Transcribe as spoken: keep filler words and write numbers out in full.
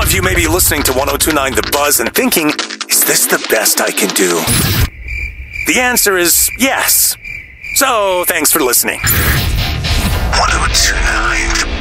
of you may be listening to one oh two point nine The Buzz and thinking, is this the best I can do? The answer is yes. So, thanks for listening. one oh two point nine